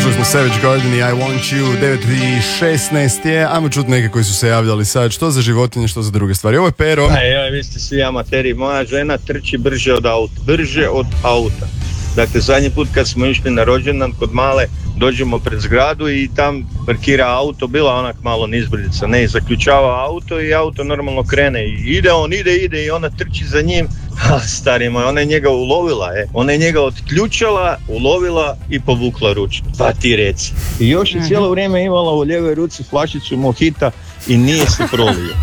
Slušali smo Savage Garden i I Want You. 9:16 je. Ajmo čuti neke koji su se javljali sad. Što za životinje, što za druge stvari. Ovo je Pero. Vi ste svi amateri. Moja žena trči brže od auta. Dakle, zadnji put kad smo išli na rođendan kod male, dođemo pred zgradu i tam parkira auto, bila onak malo nizbrdica, ne, zaključava auto i auto normalno krene i ide i ona trči za njim. Stari moj, ona je njega ulovila, ona je njega otključala, ulovila i povukla ručnu. Pa ti reci. I još je cijelo vrijeme imala u lijevoj ruci flašicu mojita i nije se prolio.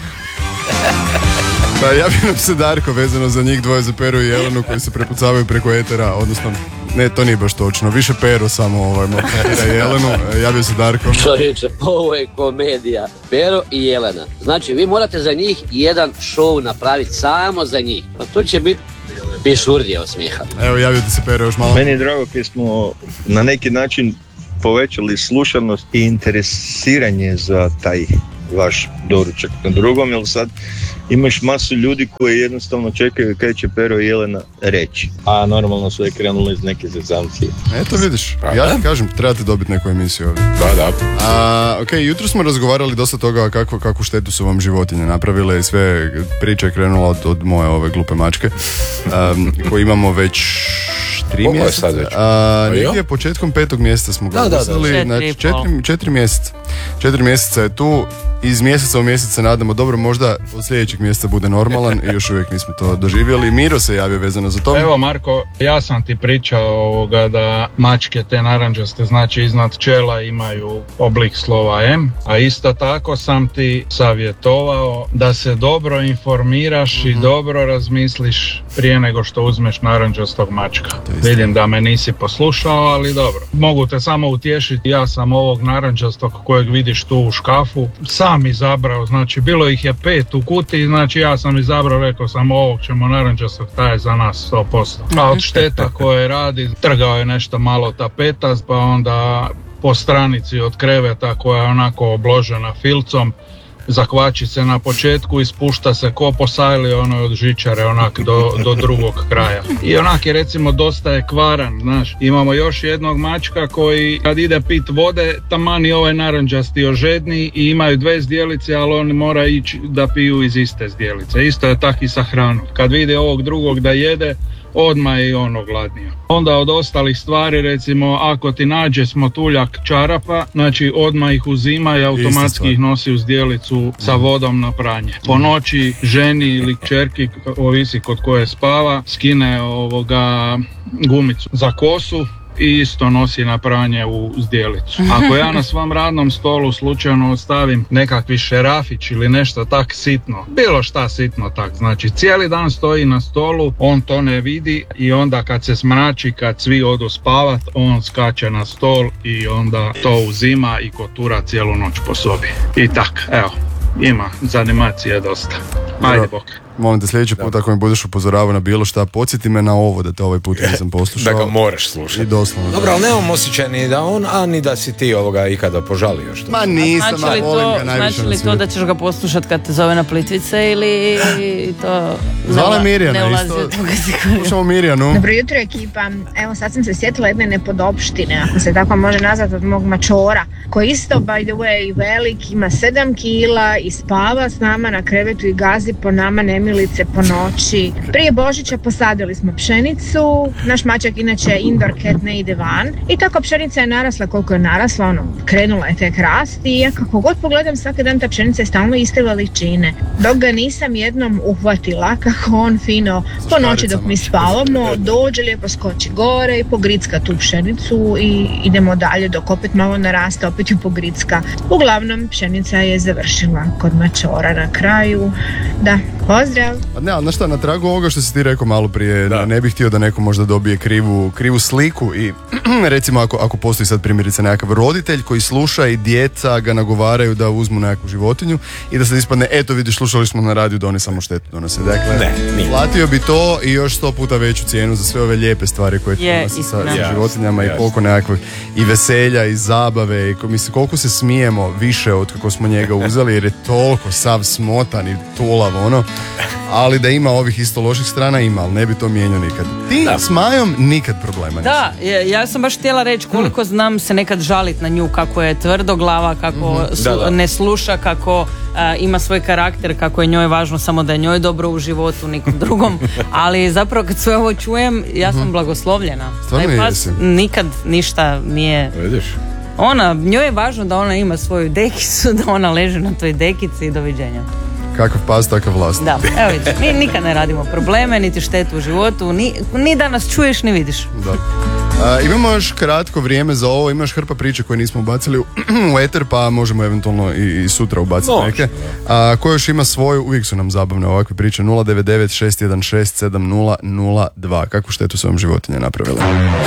Da, javio nam se Darko vezano za njih dvoje, za Peru i Jelenu koji se prepucavaju preko etera, odnosno ne, to nije baš točno, više Pero samo Pero i Jelenu, javio se Darko. Čovječe, ovo je komedija, Pero i Jelena. Znači, vi morate za njih jedan show napraviti samo za njih, pa to će biti pišurdije od smijeha. Evo, javio ti se Pero još malo. Meni je drago kad smo na neki način povećali slušanost i interesiranje za taj vaš doručak na drugom, jer sad imaš masu ljudi koji jednostavno čekaju kaj će Pero i Jelena reći. A normalno su je krenuli iz neke zezancije. Eto vidiš, ja ti kažem, trebate dobiti neku emisiju ovdje. Da. Ok, jutro smo razgovarali dosta toga kakvu štetu su vam životinje napravile i sve priča je krenula od moje ove glupe mačke koju imamo već 3 mjeseca. Negdje početkom 5. mjeseca smo ga mislili, znači 4 mjeseca. 4 mjeseca je tu, iz mjeseca u mjesec se nadamo, dobro, možda od sljedećeg mjeseca bude normalan i još uvijek nismo to doživjeli. Miro se javio vezano za to. Evo Marko, ja sam ti pričao da mačke te naranđaste, znači iznad čela imaju oblik slova M, a isto tako sam ti savjetovao da se dobro informiraš i dobro razmisliš prije nego što uzmeš naranđastog mačka. Vidim da me nisi poslušao, ali dobro. Mogu te samo utješiti, ja sam ovog naranđastog kojeg vidiš tu u škafu sam izabrao, znači bilo ih je 5 u kutiji, znači ja sam izabrao, rekao sam ovog ćemo naranđastog, taj je za nas 100%. A od šteta koje radi, trgao je nešto malo tapeta, pa onda po stranici od kreveta koja je onako obložena filcom, zakvači se na početku i spušta se ko po sajli od žičare onak do drugog kraja. I onak je recimo dosta je kvaran, znaš. Imamo još jednog mačka koji kad ide pit vode, taman i ovaj naranđasti ožedni i imaju 2 zdjelice, ali on mora ići da piju iz iste zdjelice. Isto je tak i sa hranom. Kad vidi ovog drugog da jede, odmah je i ono gladnio. Onda od ostalih stvari, recimo, ako ti nađe smotuljak čarapa, znači odmah ih uzima i automatski ih nosi u zdjelicu sa vodom na pranje. Po noći ženi ili kćerki, ovisi kod koje spava, skine gumicu za kosu i isto nosi na pranje u zdjelicu. Ako ja na svom radnom stolu slučajno ostavim nekakvi šerafić ili nešto tak sitno, bilo šta sitno tak, znači cijeli dan stoji na stolu, on to ne vidi i onda kad se smrači, kad svi odu spavat, on skače na stol i onda to uzima i kotura cijelu noć po sobi. I tak, evo, ima zanimacije dosta. Ajde bok. Molim te sljedeći put ako mi budeš upozoravao na bilo šta, podsjeti me na ovo da te ovaj put nisam poslušao. Da ga moraš slušati. I doslovno. Dobro, ali nemam osjećaj ni da on, a ni da si ti ikada požalio što. Ma nisam, volim ga najviše. Znači li to da ćeš ga poslušati kad te zove na Plitvice ili to Zvala Mirjana, ne ulazi isto. od toga sigurno? Slušamo Mirjanu. Dobro jutro ekipa, evo sad sam se sjetila jedne nepodopštine, ako se tako može nazvati, od mog mačora, koji isto by the way velik, ima 7 kila i spava s nama na krevetu i gazi po nama nemilice po noći. Prije Božića posadili smo pšenicu, naš mačak inače indoor cat, ne ide van, i tako pšenica je narasla koliko je narasla, krenula je tek rasti i ja kako god pogledam svaki dan ta pšenica je stalno iste veličine, dok ga nisam jednom uhvatila kako on fino po noći dok mi spavamo dođe lijepo skoči gore i pogricka tu pšenicu i idemo dalje dok opet malo naraste, opet ju pogricka. Uglavnom pšenica je završila kod mačora na kraju. Da, pozdrav! Ne, ali znaš šta, na tragu ovoga što si ti rekao malo prije, ne bih htio da neko možda dobije krivu sliku i recimo ako postoji sad primjerice nekakav roditelj koji sluša i djeca ga nagovaraju da uzmu nekakvu životinju i da sad ispadne, eto vidiš, slušali smo na radiju da oni samo štetu donose. Dakle, platio bi to i još 100 puta veću cijenu za sve ove lijepe stvari koje ti donose sa životinjama i koliko nekakvih i veselja i zabave i koliko se smijemo više od kako smo njega uzeli jer je toliko sav smotan i tulav Ali da ima ovih isto loših strana ima, ali ne bi to mijenjao nikad. Ti s Majom nikad problema nisi. Da, ja sam baš htjela reći koliko znam se nekad žalit na nju, kako je tvrdoglava, kako ne sluša, kako ima svoj karakter, kako je njoj važno samo da je njoj dobro u životu, nikom drugom. Ali zapravo kad sve ovo čujem, ja sam blagoslovljena. Stvarno Taj pas jesi. nikad ništa nije... Vidiš? Njoj je važno da ona ima svoju dekicu, da ona leži na toj dekici i doviđenja. Kakav pas, takav vlast. Da, evo vidiš, mi nikad ne radimo probleme, niti štetu u životu, ni da nas čuješ, ni vidiš. Da. Imamo još kratko vrijeme za ovo, ima još hrpa priče koje nismo ubacili u eter, pa možemo eventualno i sutra ubaciti neke. Ko još ima svoju, uvijek su nam zabavne ovakve priče, 099 616 7002. Kakvu štetu su vam životinje napravile?